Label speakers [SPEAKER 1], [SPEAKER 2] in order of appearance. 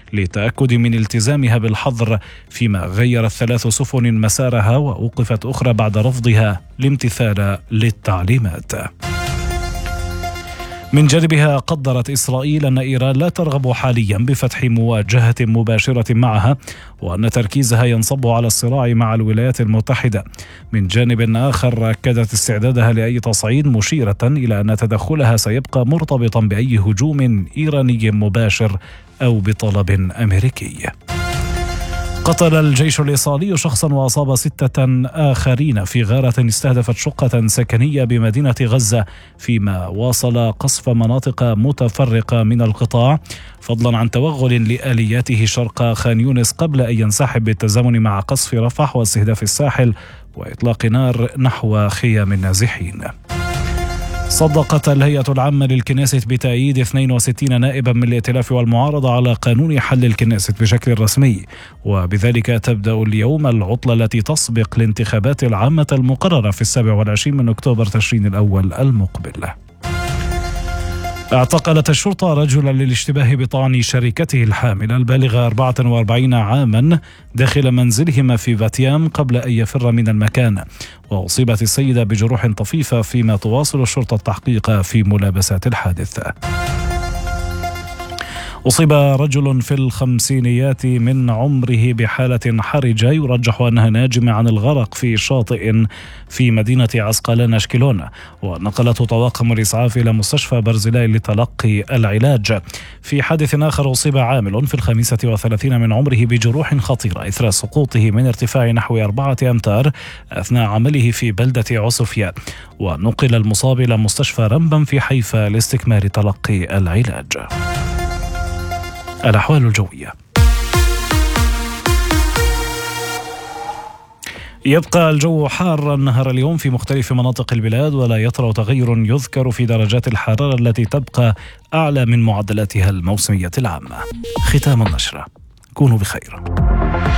[SPEAKER 1] للتأكد من التزامها بالحظر، فيما غيرت 3 سفن مسارها وأوقفت أخرى بعد رفضها الامتثال للتعليمات. من جانبها قدرت إسرائيل أن إيران لا ترغب حاليا بفتح مواجهة مباشرة معها، وأن تركيزها ينصب على الصراع مع الولايات المتحدة. من جانب آخر أكدت استعدادها لأي تصعيد، مشيرة إلى أن تدخلها سيبقى مرتبطا بأي هجوم إيراني مباشر أو بطلب أمريكي. قتل الجيش الإسرائيلي شخصا وأصاب 6 آخرين في غارة استهدفت شقة سكنية بمدينة غزة، فيما واصل قصف مناطق متفرقة من القطاع، فضلا عن توغل لآلياته شرق خان يونس قبل أن ينسحب بالتزامن مع قصف رفح واستهداف الساحل وإطلاق نار نحو خيام النازحين. صدقت الهيئة العامة للكنيست بتأييد 62 نائبا من الائتلاف والمعارضة على قانون حل الكنيست بشكل رسمي، وبذلك تبدأ اليوم العطلة التي تسبق الانتخابات العامة المقررة في 27 من أكتوبر تشرين الأول المقبل. اعتقلت الشرطة رجلا للاشتباه بطعن شركته الحاملة البالغة 44 عاما داخل منزلهما في فاتيام قبل أن يفر من المكان، وأصيبت السيدة بجروح طفيفة، فيما تواصل الشرطة التحقيق في ملابسات الحادث. أصيب رجل في الخمسينيات من عمره بحالة حرجة يرجح أنها ناجمة عن الغرق في شاطئ في مدينة عسقلان أشكلون، ونقلته طواقم الإسعاف إلى مستشفى برزيلاي لتلقي العلاج. في حادث آخر أصيب عامل في 35 من عمره بجروح خطيرة إثر سقوطه من ارتفاع نحو 4 أمتار أثناء عمله في بلدة عسوفيا، ونقل المصاب إلى مستشفى رمبن في حيفا لاستكمال تلقي العلاج. الأحوال الجوية. يبقى الجو حارا نهار اليوم في مختلف مناطق البلاد، ولا يطرأ تغير يذكر في درجات الحرارة التي تبقى أعلى من معدلاتها الموسمية العامة. ختام النشرة، كونوا بخير.